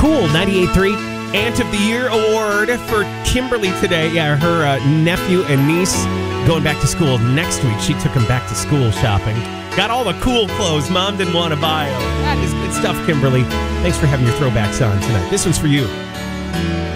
Cool, 98.3 Aunt of the Year award for Kimberly today. Yeah, her nephew and niece going back to school next week. She took them back to school shopping. Got all the cool clothes Mom didn't want to buy. That is good stuff, Kimberly. Thanks for having your throwbacks on tonight. This one's for you.